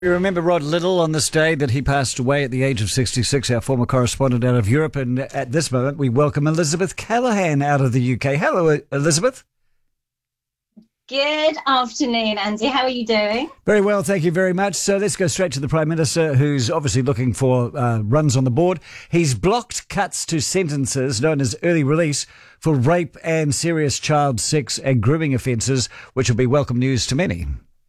We remember Rod Little on this day that he passed away at the age of 66, our former correspondent out of Europe. And at this moment, we welcome Elizabeth Callaghan out of the UK. Hello, Elizabeth. Good afternoon, Andy. How are you doing? Very well, thank you very much. So let's go straight to the Prime Minister, who's obviously looking for runs on the board. He's blocked cuts to sentences known as early release for rape and serious child sex and grooming offences, which will be welcome news to many.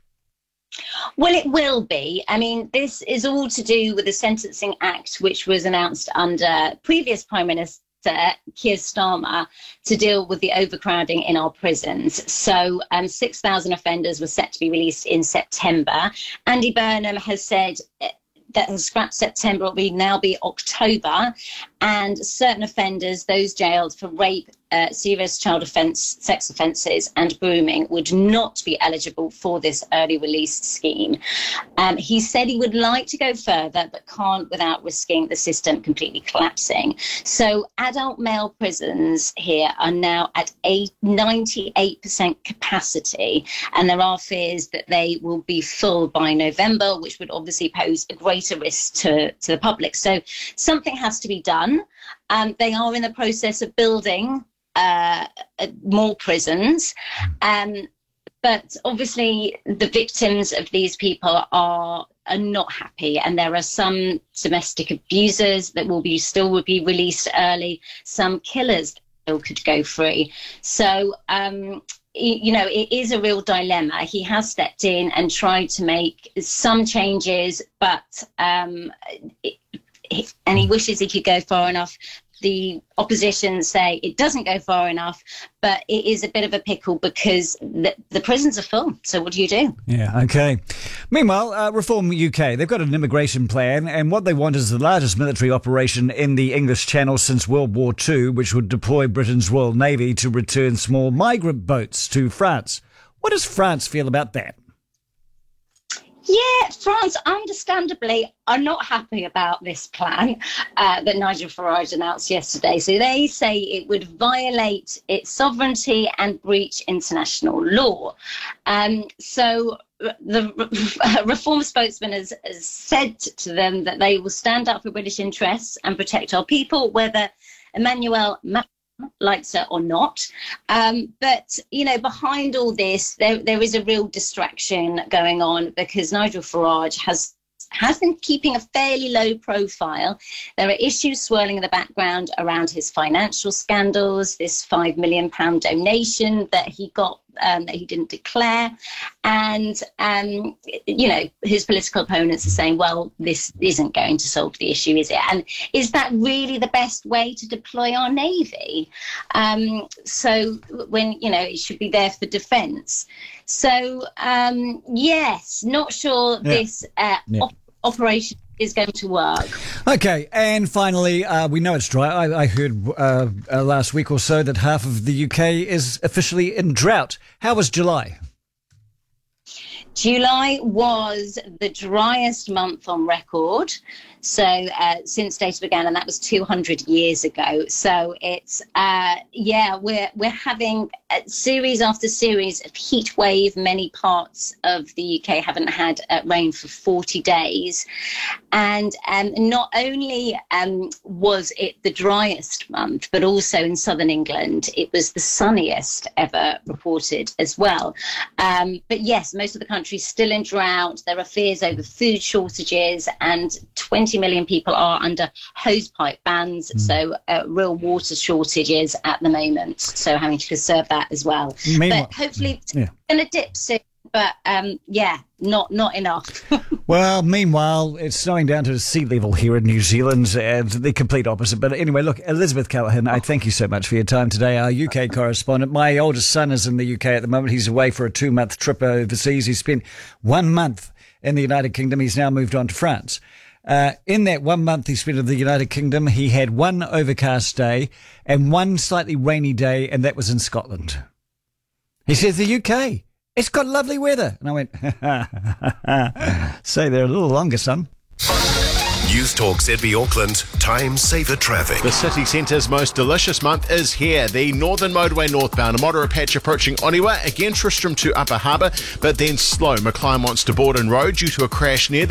Well, it will be. I mean, this is all to do with the Sentencing Act, which was announced under previous Prime Minister Keir Starmer to deal with the overcrowding in our prisons. So 6,000 offenders were set to be released in September. Andy Burnham has said that has scrapped September, it will now be October, and certain offenders, those jailed for rape, serious child offence, sex offences and grooming, would not be eligible for this early release scheme. He said he would like to go further, but can't without risking the system completely collapsing. So adult male prisons here are now at a 98% capacity, and there are fears that they will be full by November, which would obviously pose a greater risk to the public. So something has to be done. They are in the process of building more prisons, but obviously the victims of these people are not happy, and there are some domestic abusers that will be released early, some killers still could go free. So it is a real dilemma. He has stepped in and tried to make some changes, but and he wishes he could go far enough. The opposition say it doesn't go far enough, but it is a bit of a pickle because the prisons are full. So what do you do? Yeah, okay. Meanwhile, Reform UK, they've got an immigration plan, and what they want is the largest military operation in the English Channel since World War II, which would deploy Britain's Royal Navy to return small migrant boats to France. What does France feel about that? Yeah, France, understandably, are not happy about this plan that Nigel Farage announced yesterday. So they say it would violate its sovereignty and breach international law. So the Reform spokesman has said to them that they will stand up for British interests and protect our people, whether Emmanuel Macron likes it or not. But, behind all this, there is a real distraction going on because Nigel Farage has been keeping a fairly low profile. There are issues swirling in the background around his financial scandals, this £5 million donation that he got that he didn't declare. And, his political opponents are saying, well, this isn't going to solve the issue, is it? And is that really the best way to deploy our Navy? So when, it should be there for defence. So, yes, not sure this operation is going to work. Okay, and finally, we know it's dry. I heard last week or so that half of the UK is officially in drought. How was July? July was the driest month on record. So since data began, and that was 200 years ago. So it's, we're having series after series of heat wave. Many parts of the UK haven't had rain for 40 days. And not only was it the driest month, but also in southern England, it was the sunniest ever reported as well. But yes, most of the country's still in drought. There are fears over food shortages, and 20 million people are under hosepipe bans, so real water shortages at the moment, so having to conserve that as well. Meanwhile, but hopefully it's going to dip soon, but not enough. Well, meanwhile, it's snowing down to sea level here in New Zealand, and the complete opposite. But anyway, look, Elizabeth Callaghan, I thank you so much for your time today, our UK correspondent. My oldest son is in the UK at the moment. He's away for a 2-month trip overseas. He spent 1 month in the United Kingdom. He's now moved on to France. In that 1 month he spent in the United Kingdom, he had one overcast day and one slightly rainy day, and that was in Scotland. He says, the UK, it's got lovely weather. And I went, say there a little longer, son. News Talk ZB Auckland, time saver traffic. The city centre's most delicious month is here. The Northern Motorway northbound, a moderate patch approaching Oniwa, again Tristram to Upper Harbour, but then slow Maclean wants to Borden Road due to a crash near the